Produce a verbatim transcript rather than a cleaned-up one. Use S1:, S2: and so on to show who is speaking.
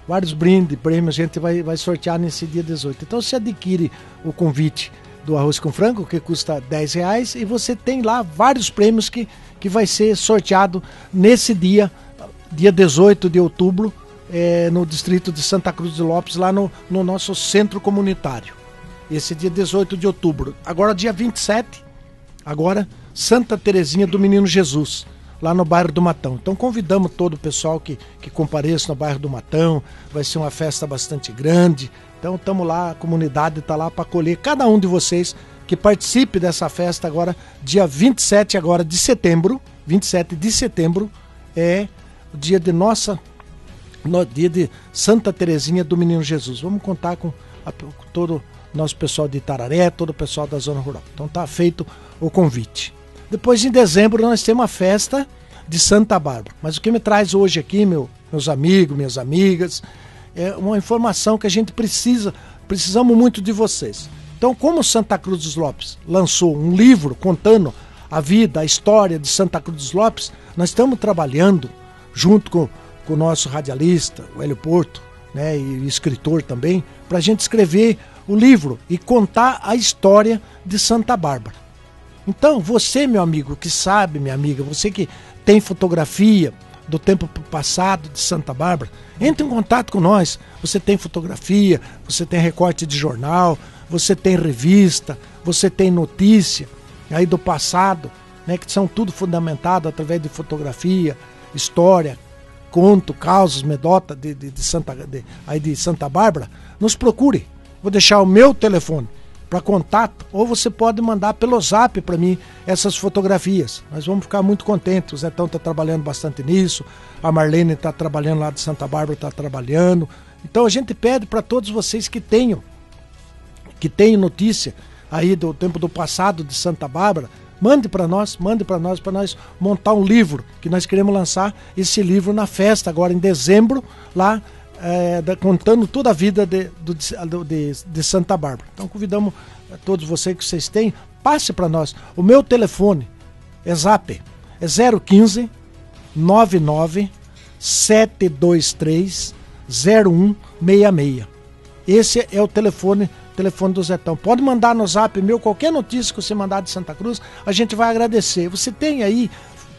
S1: vários brindes, prêmios, a gente vai, vai sortear nesse dia dezoito. Então você adquire o convite do Arroz com Frango, que custa dez reais, e você tem lá vários prêmios que, que vai ser sorteado nesse dia, dia dezoito de outubro, é, no distrito de Santa Cruz de Lopes, lá no, no nosso centro comunitário. Esse dia dezoito de outubro. Agora dia vinte e sete, agora Santa Terezinha do Menino Jesus, lá no bairro do Matão. Então convidamos todo o pessoal que, que compareça no bairro do Matão, vai ser uma festa bastante grande. Então estamos lá, a comunidade está lá para acolher cada um de vocês que participe dessa festa agora, dia vinte e sete agora de setembro, vinte e sete de setembro, é o dia de nossa, no dia de Santa Terezinha do Menino Jesus. Vamos contar com, a, com todo o nosso pessoal de Itararé, todo o pessoal da zona rural. Então tá feito o convite. Depois em dezembro nós temos uma festa de Santa Bárbara. Mas o que me traz hoje aqui, meu, meus amigos, minhas amigas, é uma informação que a gente precisa, precisamos muito de vocês. Então, como Santa Cruz dos Lopes lançou um livro contando a vida, a história de Santa Cruz dos Lopes, nós estamos trabalhando junto com, com o nosso radialista, o Hélio Porto, né, e escritor também, para a gente escrever o livro e contar a história de Santa Bárbara. Então, você, meu amigo, que sabe, minha amiga, você que tem fotografia do tempo passado de Santa Bárbara, entre em contato com nós. Você tem fotografia, você tem recorte de jornal, você tem revista, você tem notícia aí do passado, né, que são tudo fundamentado através de fotografia, história, conto, causos, medota de, de, de, Santa, de, aí de Santa Bárbara. Nos procure. Vou deixar o meu telefone para contato, ou você pode mandar pelo zap para mim essas fotografias. Nós vamos ficar muito contentes. O Zetão está trabalhando bastante nisso, a Marlene está trabalhando lá de Santa Bárbara, está trabalhando. Então a gente pede para todos vocês que tenham, que tenham notícia aí do tempo do passado de Santa Bárbara, mande para nós, mande para nós, para nós montar um livro, que nós queremos lançar esse livro na festa agora em dezembro, lá É, da, contando toda a vida de, do, de, de Santa Bárbara. Então convidamos a todos vocês que vocês têm, passe para nós. O meu telefone é zap, é zero quinze, nove nove, sete dois três, zero um seis seis. Esse é o telefone, telefone do Zetão. Pode mandar no zap meu qualquer notícia que você mandar de Santa Cruz, a gente vai agradecer. Você tem aí